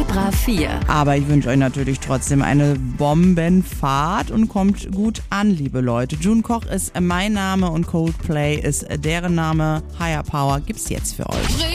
Vibra 4. Aber ich wünsche euch natürlich trotzdem eine Bombenfahrt und kommt gut an, liebe Leute. June Koch ist mein Name und Coldplay ist deren Name. Higher Power gibt's jetzt für euch.